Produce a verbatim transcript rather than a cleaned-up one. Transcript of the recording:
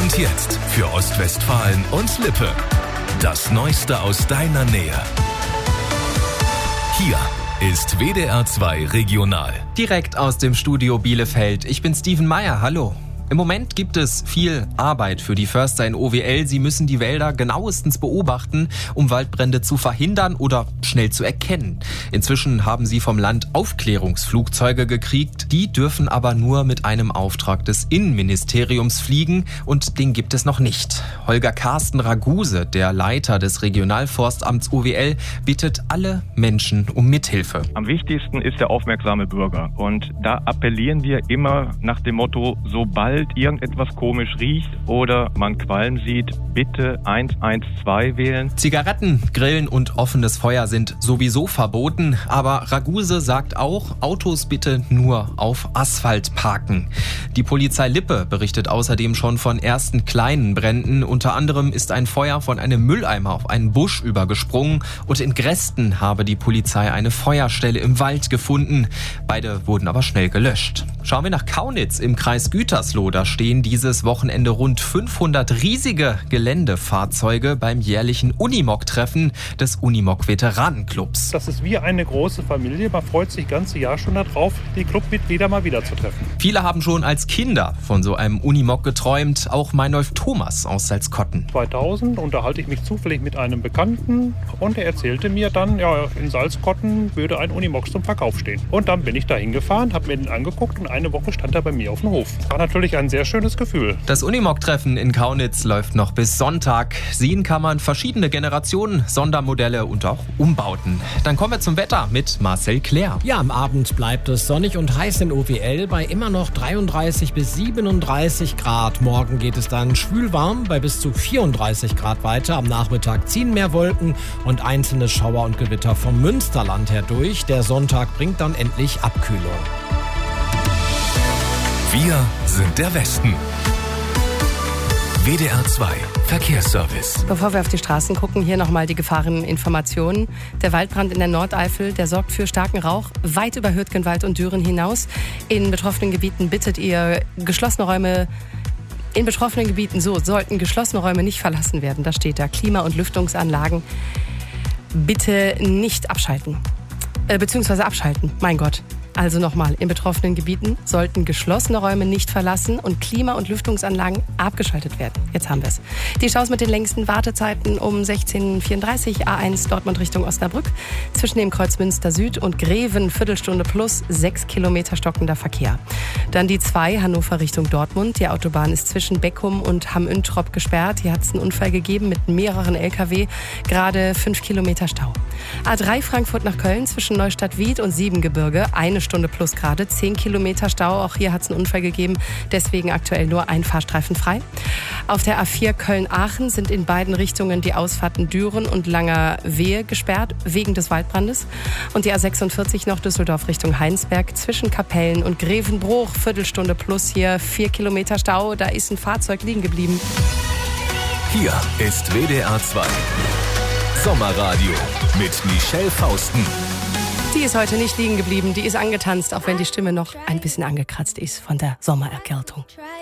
Und jetzt für Ostwestfalen und Lippe. Das Neueste aus deiner Nähe. Hier ist W D R zwei Regional. Direkt aus dem Studio Bielefeld. Ich bin Steven Meyer. Hallo. Im Moment gibt es viel Arbeit für die Förster in O W L. Sie müssen die Wälder genauestens beobachten, um Waldbrände zu verhindern oder schnell zu erkennen. Inzwischen haben sie vom Land Aufklärungsflugzeuge gekriegt. Die dürfen aber nur mit einem Auftrag des Innenministeriums fliegen und den gibt es noch nicht. Holger Carsten Raguse, der Leiter des Regionalforstamts O W L, bittet alle Menschen um Mithilfe. Am wichtigsten ist der aufmerksame Bürger. Und da appellieren wir immer nach dem Motto, sobald irgendetwas komisch riecht oder man Qualm sieht, bitte eins eins zwei wählen. Zigaretten, Grillen und offenes Feuer sind sowieso verboten, aber Raguse sagt auch, Autos bitte nur auf Asphalt parken. Die Polizei Lippe berichtet außerdem schon von ersten kleinen Bränden. Unter anderem ist ein Feuer von einem Mülleimer auf einen Busch übergesprungen und in Gresten habe die Polizei eine Feuerstelle im Wald gefunden. Beide wurden aber schnell gelöscht. Schauen wir nach Kaunitz im Kreis Gütersloh. Da stehen dieses Wochenende rund fünfhundert riesige Geländefahrzeuge beim jährlichen Unimog-Treffen des Unimog-Veteranenclubs. Das ist wie eine große Familie. Man freut sich das ganze Jahr schon darauf, die Clubmitglieder mal wieder zu treffen. Viele haben schon als Kinder von so einem Unimog geträumt. Auch Meinolf Thomas aus Salzkotten. zweitausend unterhalte ich mich zufällig mit einem Bekannten und er erzählte mir dann, ja, in Salzkotten würde ein Unimog zum Verkauf stehen. Und dann bin ich da hingefahren, habe mir den angeguckt und eine Woche stand er bei mir auf dem Hof. War natürlich ein sehr schönes Gefühl. Das Unimog-Treffen in Kaunitz läuft noch bis Sonntag. Sehen kann man verschiedene Generationen, Sondermodelle und auch Umbauten. Dann kommen wir zum Wetter mit Marcel Claire. Ja, am Abend bleibt es sonnig und heiß in O W L bei immer noch dreiunddreißig bis siebenunddreißig Grad. Morgen geht es dann schwülwarm bei bis zu vierunddreißig Grad weiter. Am Nachmittag ziehen mehr Wolken und einzelne Schauer und Gewitter vom Münsterland her durch. Der Sonntag bringt dann endlich Abkühlung. Wir sind der Westen. W D R zwei Verkehrsservice. Bevor wir auf die Straßen gucken, hier nochmal die Gefahreninformationen. Der Waldbrand in der Nordeifel, der sorgt für starken Rauch weit über Hürtgenwald und Düren hinaus. In betroffenen Gebieten bittet ihr geschlossene Räume In betroffenen Gebieten so sollten geschlossene Räume nicht verlassen werden. Da steht da Klima- und Lüftungsanlagen bitte nicht abschalten. Äh, beziehungsweise abschalten, mein Gott. Also nochmal, in betroffenen Gebieten sollten geschlossene Räume nicht verlassen und Klima- und Lüftungsanlagen abgeschaltet werden. Jetzt haben wir es. Die Staus mit den längsten Wartezeiten um sechzehn Uhr vierunddreißig, A eins Dortmund Richtung Osnabrück. Zwischen dem Kreuz Münster Süd und Greven, Viertelstunde plus, sechs Kilometer stockender Verkehr. Dann die zwei, Hannover Richtung Dortmund. Die Autobahn ist zwischen Beckum und Hamm-Üntrop gesperrt. Hier hat es einen Unfall gegeben mit mehreren L K W. Gerade fünf Kilometer Stau. A drei Frankfurt nach Köln zwischen Neustadt-Wied und Siebengebirge. Eine Stunde plus gerade, zehn Kilometer Stau. Auch hier hat es einen Unfall gegeben, deswegen aktuell nur ein Fahrstreifen frei. Auf der A vier Köln-Aachen sind in beiden Richtungen die Ausfahrten Düren und Langerwehe gesperrt, wegen des Waldbrandes. Und die A sechsundvierzig noch Düsseldorf Richtung Heinsberg zwischen Kapellen und Grevenbruch, Viertelstunde plus hier, vier Kilometer Stau. Da ist ein Fahrzeug liegen geblieben. Hier ist W D R zwei Sommerradio mit Michelle Fausten. Die ist heute nicht liegen geblieben, die ist angetanzt, auch wenn die Stimme noch ein bisschen angekratzt ist von der Sommererkältung.